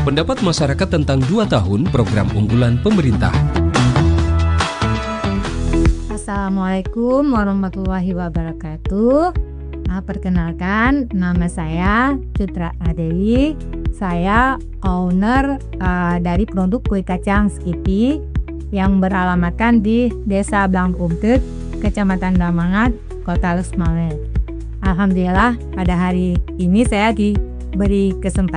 Pendapat masyarakat tentang 2 tahun program unggulan pemerintah. Assalamualaikum warahmatullahi wabarakatuh. Perkenalkan, nama saya Cutra Adewi. Saya owner dari produk kue kacang Skippy yang beralamatkan di Desa Blangkumtet, Kecamatan Damangat, Kota Lusmale. Alhamdulillah pada hari ini saya diberi kesempatan